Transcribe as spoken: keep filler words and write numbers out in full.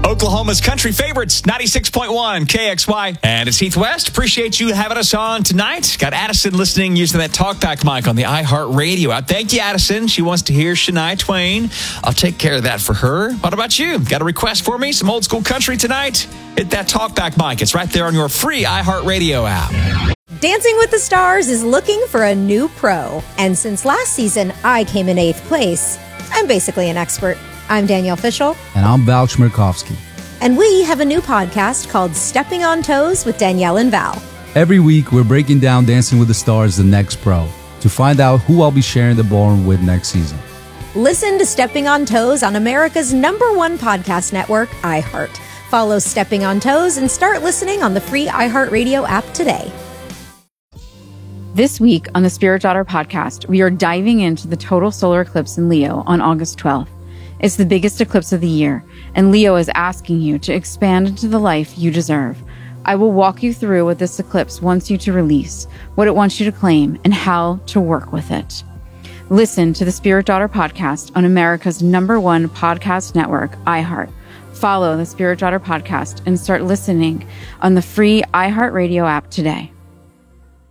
Oklahoma's country favorites, ninety-six point one K X Y. And it's Heath West. Appreciate you having us on tonight. Got Addison listening using that talkback mic on the iHeartRadio app. Thank you, Addison. She wants to hear Shania Twain. I'll take care of that for her. What about you? Got a request for me? Some old school country tonight? Hit that talkback mic. It's right there on your free iHeartRadio app. Dancing with the Stars is looking for a new pro. And since last season, I came in eighth place. I'm basically an expert. I'm Danielle Fishel. And I'm Val Chmerkovskiy. And we have a new podcast called Stepping on Toes with Danielle and Val. Every week, we're breaking down Dancing with the Stars, the next pro, to find out who I'll be sharing the ballroom with next season. Listen to Stepping on Toes on America's number one podcast network, iHeart. Follow Stepping on Toes and start listening on the free iHeartRadio app today. This week on the Spirit Daughter podcast, we are diving into the total solar eclipse in Leo on August twelfth. It's the biggest eclipse of the year, and Leo is asking you to expand into the life you deserve. I will walk you through what this eclipse wants you to release, what it wants you to claim, and how to work with it. Listen to the Spirit Daughter podcast on America's number one podcast network, iHeart. Follow the Spirit Daughter podcast and start listening on the free iHeartRadio app today.